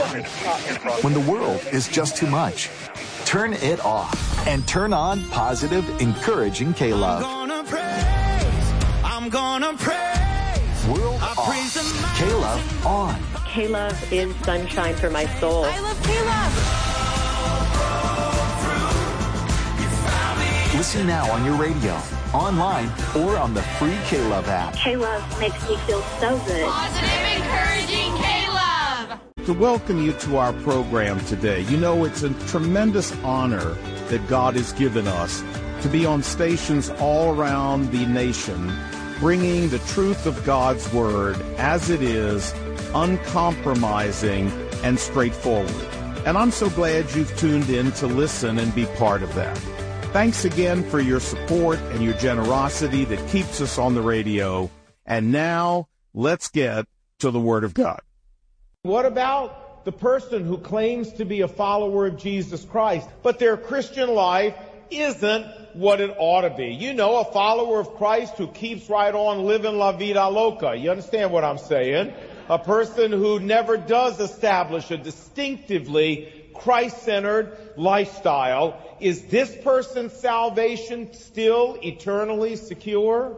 When the world is just too much, turn it off and turn on positive, encouraging K-Love. I'm gonna praise. World off. K-Love on. K-Love is sunshine for my soul. I love K-Love. Listen now on your radio, online, or on the free K-Love app. K-Love makes me feel so good. Positive, encouraging K-Love. To welcome you to our program today. You know, it's a tremendous honor that God has given us to be on stations all around the nation, bringing the truth of God's Word as it is, uncompromising and straightforward. And I'm so glad you've tuned in to listen and be part of that. Thanks again for your support and your generosity that keeps us on the radio. And now, let's get to the Word of God. What about the person who claims to be a follower of Jesus Christ, but their Christian life isn't what it ought to be? You know, a follower of Christ who keeps right on living la vida loca. You understand what I'm saying? A person who never does establish a distinctively Christ-centered lifestyle. Is this person's salvation still eternally secure?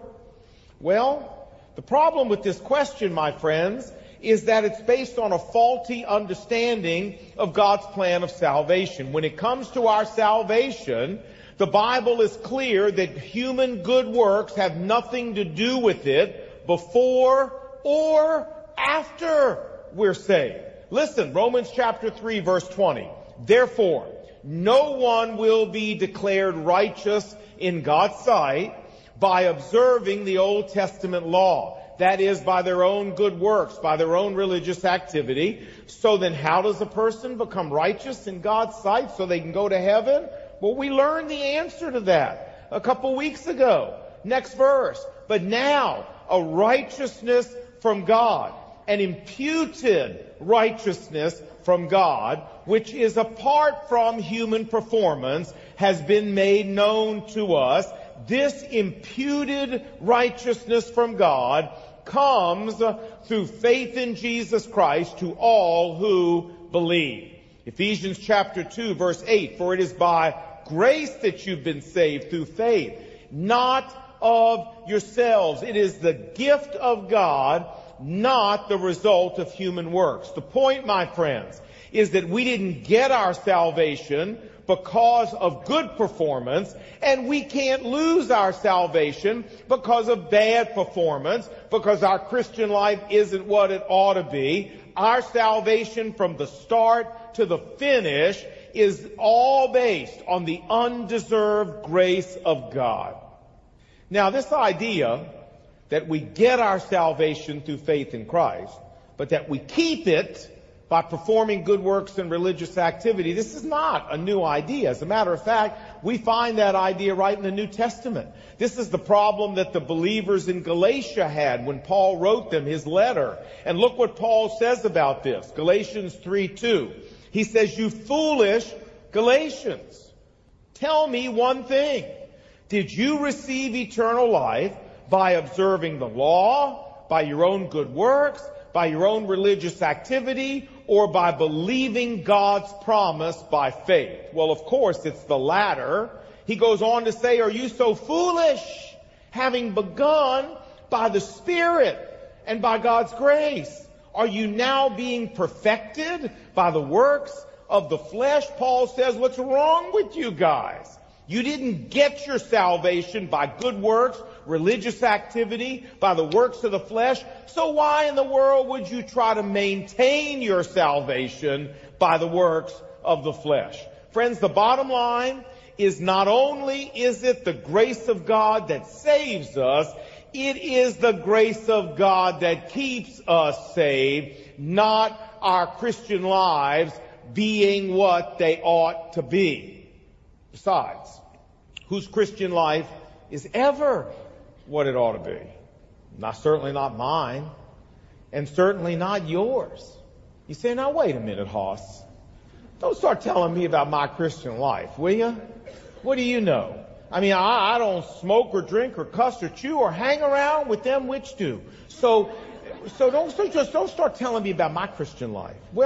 Well, the problem with this question, my friends, is that it's based on a faulty understanding of God's plan of salvation. When it comes to our salvation, the Bible is clear that human good works have nothing to do with it before or after we're saved. Listen, Romans chapter 3, verse 20. Therefore, no one will be declared righteous in God's sight by observing the Old Testament law. That is, by their own good works, by their own religious activity. So then how does a person become righteous in God's sight so they can go to heaven? Well, we learned the answer to that a couple weeks ago. Next verse. But now, a righteousness from God, an imputed righteousness from God, which is apart from human performance, has been made known to us. This imputed righteousness from God comes through faith in Jesus Christ to all who believe. Ephesians chapter 2, verse 8, for it is by grace that you've been saved through faith, not of yourselves. It is the gift of God, not the result of human works. The point, my friends, is that we didn't get our salvation because of good performance, and we can't lose our salvation because of bad performance, because our Christian life isn't what it ought to be. Our salvation from the start to the finish is all based on the undeserved grace of God. Now, this idea that we get our salvation through faith in Christ, but that we keep it by performing good works and religious activity, this is not a new idea. As a matter of fact, we find that idea right in the New Testament. This is the problem that the believers in Galatia had when Paul wrote them his letter. And look what Paul says about this. Galatians 3:2. He says, you foolish Galatians, tell me one thing. Did you receive eternal life by observing the law, by your own good works, by your own religious activity, or by believing God's promise by faith? Well, of course, it's the latter. He goes on to say, are you so foolish, having begun by the Spirit and by God's grace? Are you now being perfected by the works of the flesh? Paul says, what's wrong with you guys? You didn't get your salvation by good works, religious activity, by the works of the flesh. So why in the world would you try to maintain your salvation by the works of the flesh? Friends, the bottom line is not only is it the grace of God that saves us, it is the grace of God that keeps us saved, not our Christian lives being what they ought to be. Besides, whose Christian life is ever what it ought to be? Certainly not mine, and certainly not yours. You say, now wait a minute, Hoss. Don't start telling me about my Christian life, will you? What do you know? I mean, I don't smoke or drink or cuss or chew or hang around with them which do. So don't start telling me about my Christian life. Well,